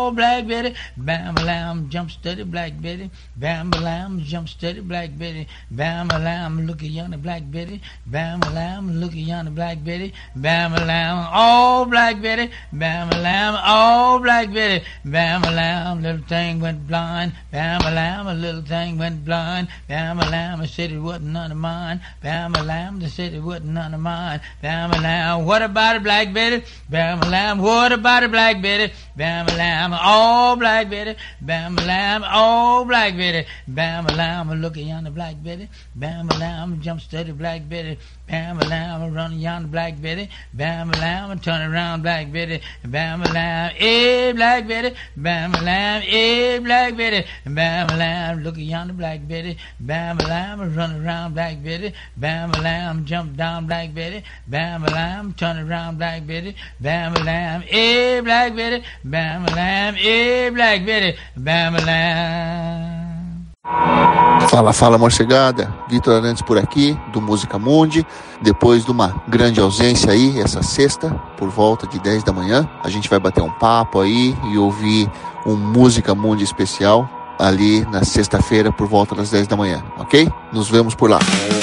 Black Betty, bam a lamb, jump steady, Black Betty, bam a lamb, jump steady, Black Betty, bam a lamb, look at yonder Black Betty, bam a lamb, look at yonder Black Betty, bam a lamb, oh Black Betty, bam a lamb, oh Black Betty, bam a lamb, little thing went blind, bam a lamb, a little thing went blind, bam a lamb, I said it wasn't none of mine, bam a lamb, they said it wasn't none of mine, bam a lamb, what about it, Black Betty, bam a lamb, what about it, Black Betty, bam a lamb, oh Black Betty, bam a lamb, oh Black Betty, bam a lamb, look at yonder Black Betty, bam a lamb, jump steady, Black Betty, bam a lamb, run yonder Black Betty, bam a lamb, turn around Black Betty, bam a lamb, eh Black Betty, bam a lamb, eh Black Betty, bam a lamb, look at yonder Black Betty, bam a lamb, run around Black Betty, bam a lamb, jump down Black Betty, bam a lamb, turn around Black Betty, bam a lamb, eh Black Betty, bam a lamb, eh Black Betty, bam a lamb. Fala, fala morcegada, Vitor Arantes por aqui, do Música Mundi. Depois de uma grande ausência aí, essa sexta, por volta de 10 da manhã, a gente vai bater um papo aí e ouvir um Música Mundi especial ali na sexta-feira por volta das 10 da manhã, ok? Nos vemos por lá.